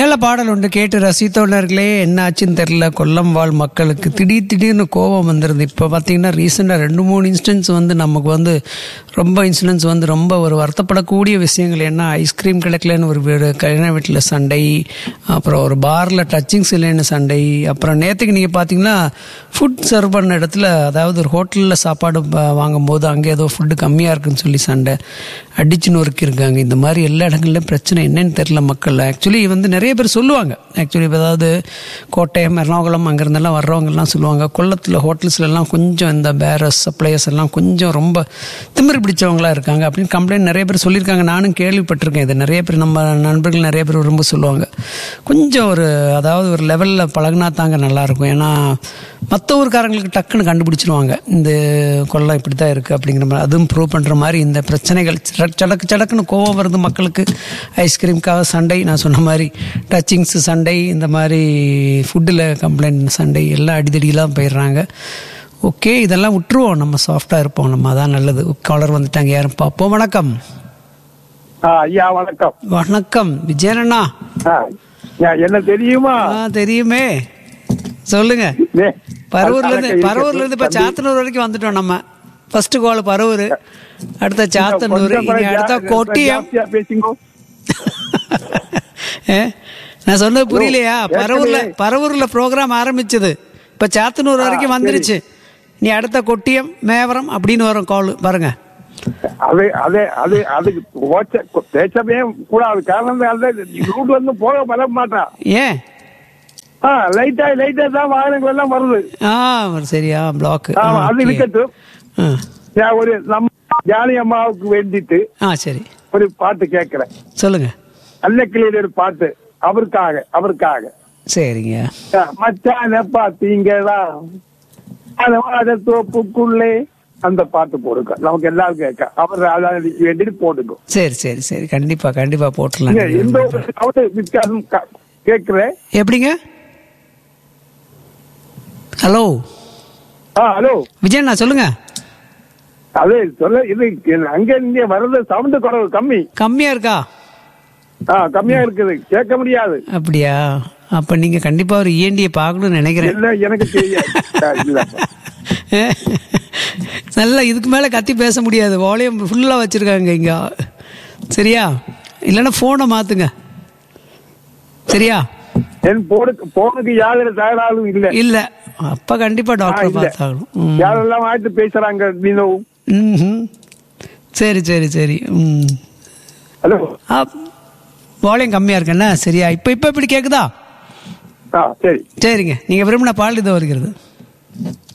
நல்ல பாடல் ஒன்று கேட்டு ரசித்தோழர்களே. என்ன ஆச்சுன்னு தெரியல, கொல்லம் வாழ் மக்களுக்கு திடீர்னு கோபம் வந்துடுது. இப்போ பார்த்தீங்கன்னா ரீசெண்டாக 2-3 இன்சிடென்ட்ஸ் வந்து நமக்கு வந்து ரொம்ப இன்சிடென்ட்ஸ் வந்து ரொம்ப ஒரு வருத்தப்படக்கூடிய விஷயங்கள். என்ன, ஐஸ்கிரீம் கிடைக்கலன்னு ஒரு கல்யாண வீட்டில் சண்டை, அப்புறம் ஒரு பாரில் டச்சிங்ஸ் இல்லைன்னு சண்டை, அப்புறம் நேற்றுக்கு நீங்கள் பார்த்தீங்கன்னா ஃபுட் சர்வ் பண்ண இடத்துல, அதாவது ஒரு ஹோட்டலில் சாப்பாடு வாங்கும்போது அங்கே ஏதோ ஃபுட்டு கம்மியாக இருக்குன்னு சொல்லி சண்டை அடிச்சு நொறுக்கி இருக்காங்க. இந்த மாதிரி எல்லா இடங்கள்லையும் பிரச்சனை என்னன்னு தெரியல மக்கள். ஆக்சுவலி வந்து நிறைய பேர் சொல்லுவாங்க, ஆக்சுவலி அதாவது கோட்டயம், எர்ணாகுளம் அங்கேருந்தெல்லாம் வர்றவங்கெல்லாம் சொல்லுவாங்க, கொல்லத்தில் ஹோட்டல்ஸ்லாம் கொஞ்சம் இந்த பேரஸ் சப்ளையர்ஸ் எல்லாம் கொஞ்சம் ரொம்ப திமிரு பிடிச்சவங்களா இருக்காங்க அப்படின்னு கம்ப்ளைண்ட் நிறைய பேர் சொல்லியிருக்காங்க. நானும் கேள்விப்பட்டிருக்கேன். இது நிறைய பேர் நம்ம நண்பர்கள் நிறைய பேர் ரொம்ப சொல்லுவாங்க. கொஞ்சம் ஒரு அதாவது ஒரு லெவலில் பழகினா தாங்க நல்லாயிருக்கும். ஏன்னா மற்ற ஊருக்காரங்களுக்கு டக்குன்னு கண்டுபிடிச்சிருவாங்க இந்த கொல்லம் இப்படி தான் இருக்குது அப்படிங்கிற மாதிரி. அதுவும் ப்ரூவ் பண்ணுற மாதிரி இந்த பிரச்சனைகள் சடக்குன்னு கோவம் வருது மக்களுக்கு. ஐஸ்கிரீம்காக சண்டை, நான் சொன்ன மாதிரி டச்சிங்ஸு சண்டை, இந்த மாதிரி ஃபுட்டில் கம்ப்ளைண்ட் சண்டை, எல்லாம் அடிதடியெல்லாம் போயிடுறாங்க. ஓகே, இதெல்லாம் விட்டுருவோம், நம்ம சாஃப்டாக இருப்போம், நம்ம அதான் நல்லது. காலர் வந்துட்டாங்க, யாரும் பார்ப்போம். வணக்கம். ஐயா வணக்கம். வணக்கம் விஜயண்ணா. என்ன தெரியுமா? தெரியுமே, சொல்லுங்க. பரவூர்ல இருந்து இப்ப சாத்தனூர் வரைக்கும் வந்துட்டோம். நம்ம ஃபர்ஸ்ட் கால் பரவூர், அடுத்த சாத்தனூர், இனி அடுத்த கொட்டியம். நான் சொன்னது புரியலையா? பரவூர்ல ப்ரோக்ராம் ஆரம்பிச்சது, இப்ப சாத்தனூர் வரைக்கும் வந்துருச்சு. நீ அடுத்த கொட்டியம், மேவரம் அப்படின்னு வரும் கால் பாருங்க. அதுக்கு பேசவே கூடாது. காரணம் ரூட் வந்து போக வர மாட்டான். ஏன்? லைட்டா தான் வாகனங்கள் எல்லாம் வருது. சரியா, பிளாக். அது இருக்கட்டும். ஒரு நம்ம ஜானி அம்மாவுக்கு வேண்டிட்டு சரி ஒரு பாட்டு கேட்கிறேன். சொல்லுங்க. அல்லக்கிளியில ஒரு பாட்டு அவருக்காக. சரிங்க. மச்சான பாத்தீங்களா அத தோப்புக்குள்ளே, அந்த பாட்டு போடுங்க, நமக்கு எல்லாரும் கேட்க. அவர் வேண்டிட்டு போடுங்க. சரி கண்டிப்பா போட்டுலாம். எந்த ஒரு வித்தியாசம் கேட்கிறேன். எப்படிங்க? ஹலோ ஹலோ விஜயண்ணா, சொல்லுங்க. அதே சொல்ல, இது அங்க இங்க வர்றது சவுண்ட் குறைவு, கம்மியா இருக்கா? கம்மியா இருக்குது, கேட்க முடியாது. அப்படியா? அப்ப நீங்க கண்டிப்பா ஒரு இஎன்டியை பார்க்கணும்னு நினைக்கிறேன். இல்ல, எனக்கு தெரியாது. நல்லா இதுக்கு மேல கத்தி பேச முடியாது, வால்யூம் ஃபுல்லா வச்சிருக்காங்க இங்க. சரியா? இல்லைன்னா போனை மாத்துங்க. சரியா? என் போனுக்கு யாரு தகராறும் இல்ல. அப்ப கண்டிப்பா டாக்டர் பார்த்தாகணும். யாரெல்லாம் ஆயிட்டு பேசுறாங்க. சரி. ஹலோ, வால்யூம் கம்மியா இருக்குன்னா சரியா? இப்ப இப்படி கேக்குதா? சரி. சரிங்க, நீங்க விரும்பின பால் இதோ வருகிறது.